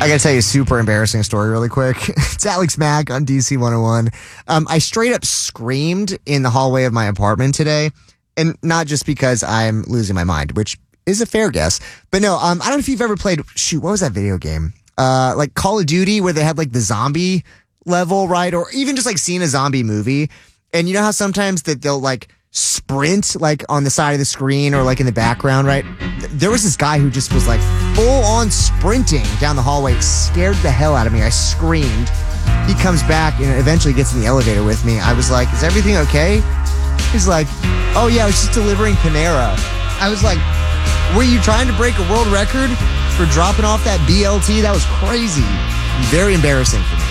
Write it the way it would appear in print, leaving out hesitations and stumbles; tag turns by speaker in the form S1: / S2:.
S1: I gotta tell you a super embarrassing story really quick. It's Alex Mack on DC 101. I straight up screamed in the hallway of my apartment today, and not just because I'm losing my mind, which is a fair guess, but no, I don't know if you've ever played, what was that video game? Like Call of Duty, where they had like the zombie level, right? Or even just like seeing a zombie movie. And you know how sometimes that they'll like sprint like on the side of the screen or like in the background, right? There was this guy who just was like full on sprinting down the hallway. It scared the hell out of me. I screamed. He comes back and eventually gets in the elevator with me. I was like, is everything okay? He's like, oh yeah, I was just delivering Panera. I was like, were you trying to break a world record for dropping off that BLT? That was crazy. Very embarrassing for me.